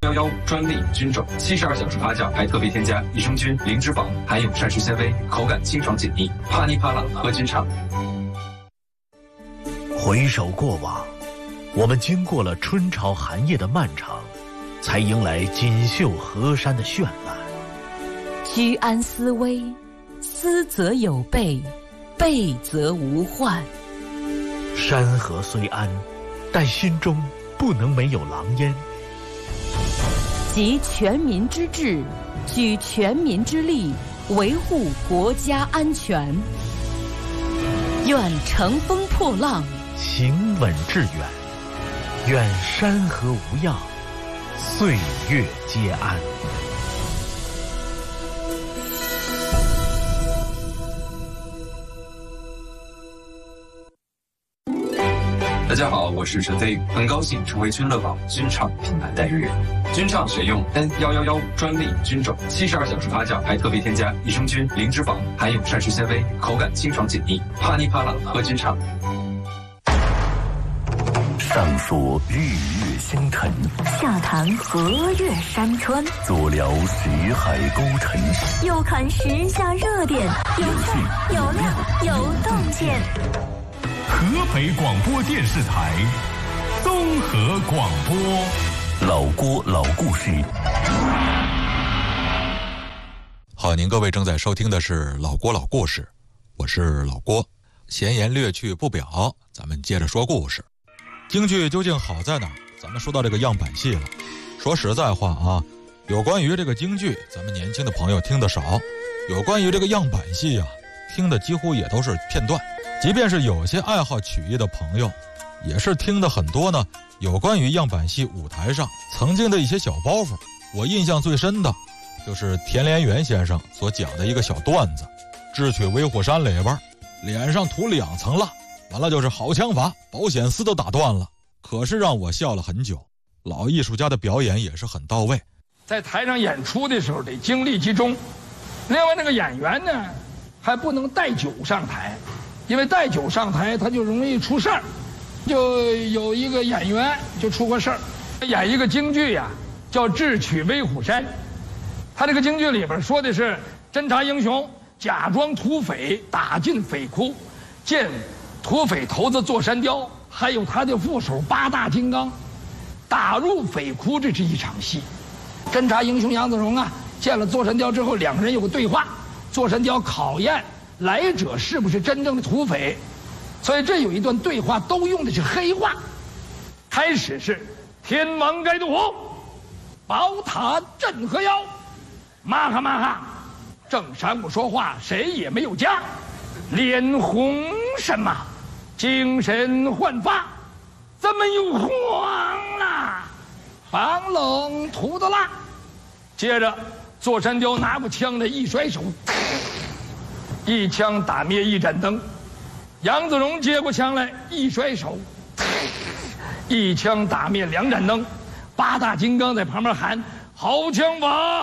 111专利菌种，72小时发酵，还特别添加益生菌、灵芝宝，含有膳食纤维，口感清爽解腻，啪哩啪啦喝菌畅。 回首过往，我们经过了春潮寒夜的漫长，才迎来锦绣河山的绚烂。 居安思危，思则有备，备则无患。 山河虽安，但心中不能没有狼烟。 集全民之智，举全民之力，维护国家安全。愿乘风破浪， 行稳致远。愿山河无恙，岁月皆安。 大家好，我是陈飞宇，很高兴成为君乐宝菌畅品牌代言人。菌畅选用 N111专利菌种，72小时发酵，还特别添加益生菌、灵芝宝，含有膳食纤维，口感清爽解腻，啪哩啪啦喝菌畅。 上溯日月星辰， 下谈河岳山川， 左聊识海沟沉， 右看时下热点，有趣有料有洞见。 河北广播电视台综合广播， 老郭老故事。 好，您各位正在收听的是老郭老故事，我是老郭。闲言略去不表，咱们接着说故事。京剧究竟好在哪儿？咱们说到这个样板戏了。说实在话啊，有关于这个京剧，咱们年轻的朋友听得少；有关于这个样板戏啊，听的几乎也都是片段。即便是有些爱好曲艺的朋友，也是听的很多呢。有关于样板戏舞台上曾经的一些小包袱，我印象最深的，就是田连元先生所讲的一个小段子：智取威虎山里边，脸上涂2层蜡，完了就是好枪法，保险丝都打断了。可是让我笑了很久。老艺术家的表演也是很到位， 在台上演出的时候得精力集中。另外那个演员呢，还不能带酒上台。因为带酒上台，他就容易出事儿。就有一个演员就出过事儿，演一个京剧呀，叫《智取威虎山》。他这个京剧里边说的是侦察英雄假装土匪打进匪窟，见土匪头子座山雕，还有他的副手8大金刚，打入匪窟。这是一场戏。侦察英雄杨子荣啊，见了座山雕之后，两个人有个对话。座山雕考验来者是不是真正的土匪，所以这有一段对话都用的是黑话。开始是天王盖肚虎，宝塔镇河妖，妈哈妈哈，正晌午说话谁也没有家，脸红什么，精神焕发，怎么又黄了？房冷涂的蜡。接着座山雕拿过枪来一甩手，一枪打灭一盏灯。杨子荣接过枪来一甩手，一枪打灭2盏灯。8大金刚在旁边喊好枪法。